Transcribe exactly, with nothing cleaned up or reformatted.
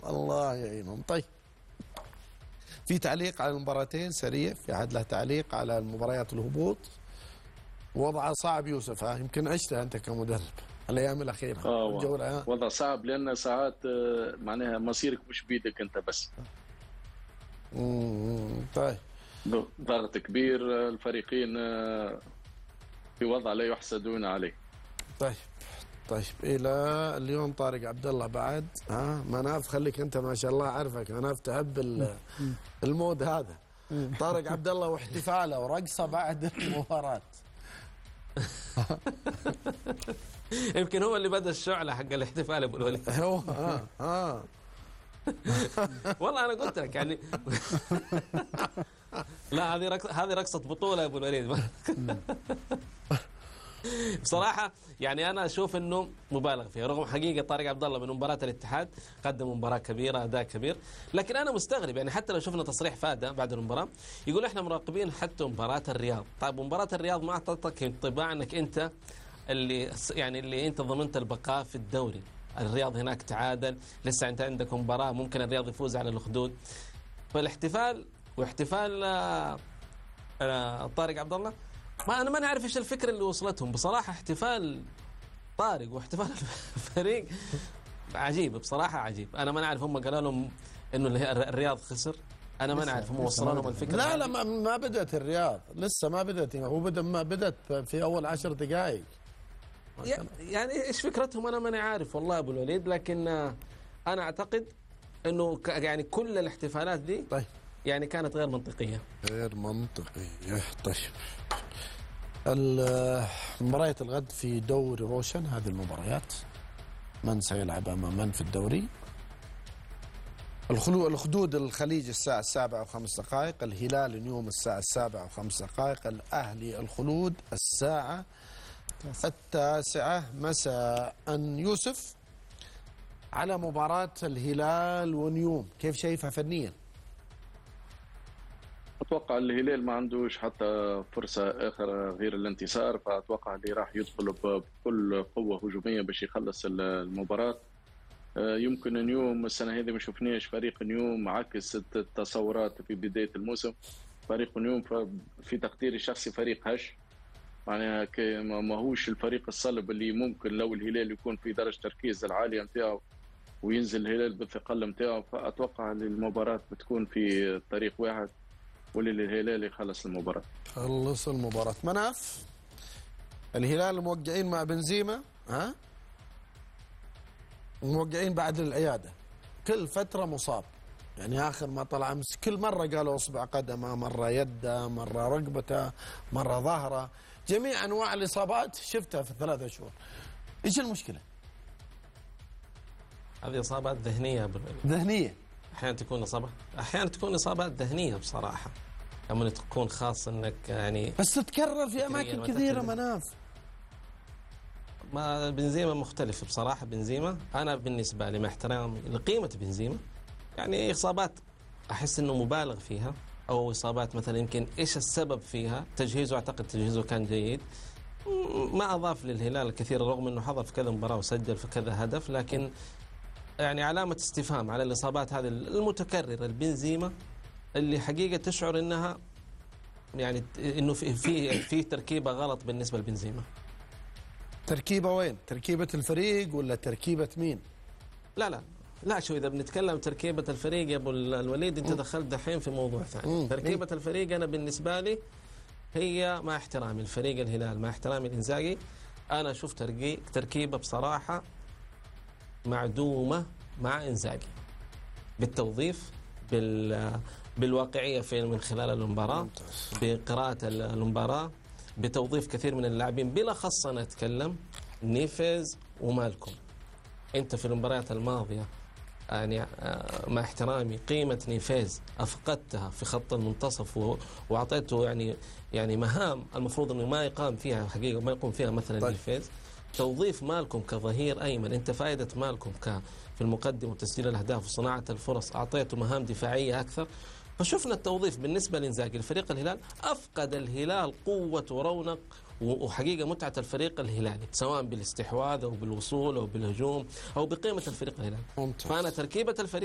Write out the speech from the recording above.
الله يعينهم. طيب، في تعليق على المباراتين سريع؟ في أحد له تعليق على المباريات الهبوط؟ وضعه صعب يوسف، ها يمكن عشته أنت كمدرب الأيام الأخيرة. اه وضع صعب، لأن ساعات معناها مصيرك مش بيدك أنت بس. امم طيب، ضغط كبير، الفريقين في وضع لا يحسدون عليه. طيب طيب الى اليوم طارق عبد الله بعد ها مناف، خليك انت ما شاء الله اعرفك مناف تحب المود هذا. طارق عبد الله واحتفاله ورقصه بعد المباراه. يمكن هو اللي بدا الشعله حق الاحتفال ابو الوليد. هو ها ها والله انا قلت لك يعني. لا هذه رقصه، هذه رقصه بطوله يا ابو الوليد. بصراحه يعني انا اشوف انه مبالغ فيها، رغم حقيقه طارق عبد الله من مباراه الاتحاد قدم مباراه كبيره، اداء كبير، لكن انا مستغرب يعني حتى لو شفنا تصريح فاده بعد المباراه يقول احنا مراقبين حتى مباراه الرياض. طيب مباراه الرياض ما اعطتك انطباع انك انت اللي يعني اللي انت ضمنت البقاء في الدوري. الرياض هناك تعادل، لسه انت عندك مباراه ممكن الرياض يفوز على الاخدود. فالاحتفال واحتفال آه آه طارق عبد الله، ما انا ما نعرف ايش الفكره اللي وصلتهم بصراحه. احتفال طارق واحتفال الفريق عجيب بصراحه، عجيب. انا ما نعرف هم قالوا لهم انه الرياض خسر، انا ما نعرف هم وصلوا لهم الفكره. لا لا ما, ما بدات الرياض لسه، ما بدات، هو بدا ما بدات في اول عشر دقائق. يعني ايش فكرتهم انا ما عارف والله ابو الوليد، لكن انا اعتقد انه يعني كل الاحتفالات دي طيب يعني كانت غير منطقيه غير منطقيه. طيب مباريات الغد في دوري روشن، هذه المباريات من سيلعب امام من في الدوري؟ الخدود الخليج الساعة السابعة وخمس دقائق، الهلال نيوم الساعة السابعة وخمس دقائق، الأهلي الخلود الساعة التاسعة مساء. يوسف، على مباراة الهلال ونيوم كيف شايفها فنيا؟ اتوقع الهلال ما عندوش حتى فرصه اخرى غير الانتصار، فاتوقع اللي راح يدخل بكل قوه هجوميه باش يخلص المباراه. يمكن نيوم السنه هذه ما شفناش فريق نيوم عكس التصورات في بدايه الموسم. فريق نيوم في تقديري الشخصي فريق هش، معناها ما هوش الفريق الصلب اللي ممكن لو الهلال يكون في درجه تركيز العاليه نتاعو وينزل الهلال بالثقل نتاعو. فاتوقع المباراه بتكون في طريق واحد وللهلال يخلص المباراة. خلص المباراة. مناف، الهلال موقعين مع بنزيما، ها؟ موقعين بعد العيادة، كل فترة مصاب، يعني آخر ما طلع أمس كل مرة قالوا إصبع قدمه، مرة يده، مرة رقبته، مرة ظهره، جميع أنواع الإصابات شفتها في الثلاثة شهور. إيش المشكلة؟ هذه إصابات ذهنية. ذهنية احيانا تكون اصابه، احيانا تكون اصابات ذهنيه بصراحه، لما تكون خاص انك يعني بس تتكرر في اماكن كثيره. مناف، ما بنزيما مختلف بصراحه. بنزيما انا بالنسبه لي مع احترامي لقيمه بنزيما، يعني اصابات احس انه مبالغ فيها، او اصابات مثلا يمكن ايش السبب فيها. تجهيزه اعتقد تجهيزه كان جيد، ما اضاف للهلال الكثير رغم انه حضر في كذا مباراه وسجل في كذا هدف، لكن يعني علامة استفهام على الإصابات هذه المتكررة البنزيما اللي حقيقة تشعر إنها يعني إنه في في في تركيبة غلط بالنسبة لبنزيما. تركيبة وين؟ تركيبة الفريق ولا تركيبة مين؟ لا لا لا شو إذا بنتكلم تركيبة الفريق يا أبو الوليد أنت دخلت دحين في موضوع ثاني. تركيبة مم. الفريق أنا بالنسبة لي هي مع احترامي الفريق الهلال، مع احترامي الإنزاغي، أنا شفت تركيبة بصراحة معدومة مع إنزاغي بالتوظيف، بال بالواقعية في من خلال المباراة، بقراءة المباراة، بتوظيف كثير من اللاعبين، بالأخص أنا أتكلم نيفيز ومالكم. أنت في المباريات الماضية يعني مع احترامي قيمة نيفيز أفقدتها في خط المنتصف وأعطيته يعني يعني مهام المفروض أنه ما يقام فيها حقيقة، ما يقوم فيها مثلا طيب. نيفيز. توظيف مالكم كظهير أيمن، أنت فائدة مالكم ك في المقدم وتسجيل الأهداف وصناعة الفرص، أعطيته مهام دفاعية أكثر. فشفنا التوظيف بالنسبة لإنزاغي الفريق الهلال، أفقد الهلال قوة ورونق وحقيقة متعة الفريق الهلالي، سواء بالاستحواذ أو بالوصول أو بالهجوم أو بقيمة الفريق الهلالي. فأنا تركيبة الفريق